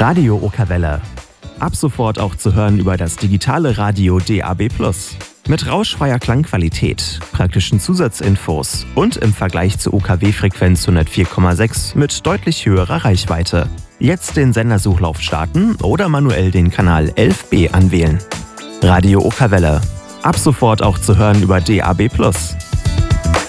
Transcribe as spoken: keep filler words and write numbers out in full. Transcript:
Radio Okerwelle. Ab sofort auch zu hören über das digitale Radio D A B plus. Mit rauschfreier Klangqualität, praktischen Zusatzinfos und im Vergleich zur U K W-Frequenz hundertvier Komma sechs mit deutlich höherer Reichweite. Jetzt den Sendersuchlauf starten oder manuell den Kanal elf b anwählen. Radio Okerwelle. Ab sofort auch zu hören über D A B plus.